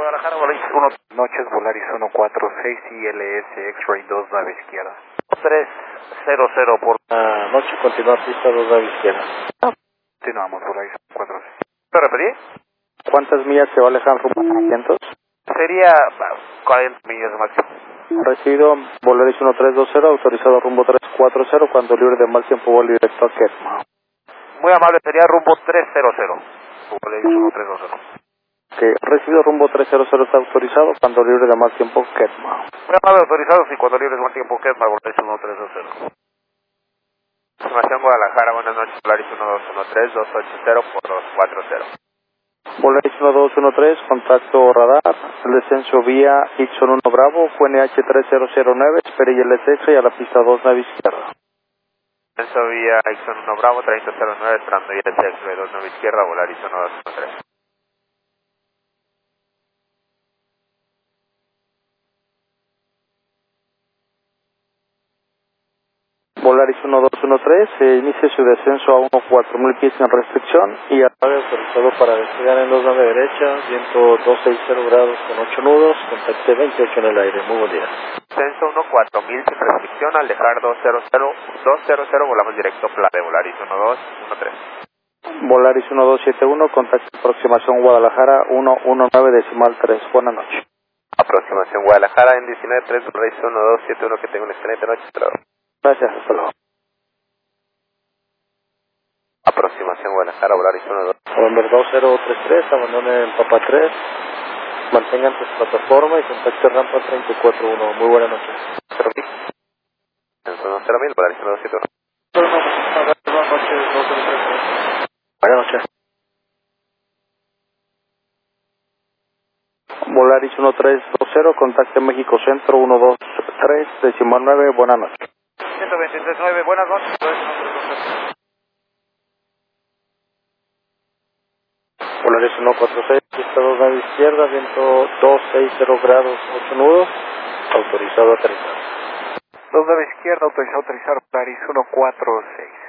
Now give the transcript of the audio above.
Guadalajara, Volaris 1 noches, Volaris 146, ILS X-Ray 29 izquierda. 300 por noche, continuar pista 29 izquierda. Continuamos, Volaris 146. ¿Puedo repetir? ¿Cuántas millas se va a alejar rumbo a 300? Sería 40 millas máximo. Recibido, Volaris 1320, autorizado rumbo 340, cuando libre de mal tiempo vuelo directo a Ketma. Muy amable, sería rumbo 300. Volaris 1320. Que recibido rumbo 300 está autorizado, cuando libre de mal tiempo Ketma. Muy amable, autorizado, sí, cuando libre de mal tiempo Ketma, Volaris 1320. Estimación Guadalajara, buenas noches, Volaris 1213, 280 por 240. Volaris 1213, contacto radar, el descenso vía Ixon 1 Bravo, QNH 3009, espere ILS y a la pista 29 izquierda. Descenso vía Ixon 1 Bravo, 3009, esperando ILS 29 izquierda, Volaris 1213. Volaris 1213, inicie su descenso a 14000 pies sin restricción y apague autorizado para despegar en 29 derecha, viento 260 grados con 8 nudos, contacte 28 en el aire. Muy buen día. Descenso 14000 sin restricción, al dejar 200, volamos directo Plave, Volaris 1213. Volaris 1271, contacto aproximación Guadalajara 119 decimal 3. Buenas noches. Aproximación Guadalajara en 19.3, Volaris 1271, que tenga una excelente noche. Hasta luego. Gracias, hasta luego. Aproximación Guadalajara, Volaris 12. November 2033, abandone el Papa 3, mantengan su plataforma y contacte rampa 341. Muy buenas noches. 0.000, Volaris 1271. Buenas noches, 203. Buenas noches. Volaris 1320, contacte México Centro 123, decimal 9, buenas noches. 123.9, buenas noches. Volaris 146, pista 29 izquierda, viento 260 grados, 8 nudos, autorizado a aterrizar. 29 izquierda, autorizado a aterrizar, Volaris 146.